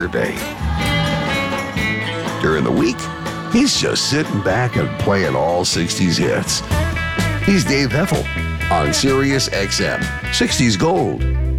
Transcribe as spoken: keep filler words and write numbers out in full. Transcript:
Day. During the week, he's just sitting back and playing all sixties hits. He's Dave Heffel on Sirius X M, sixties Gold.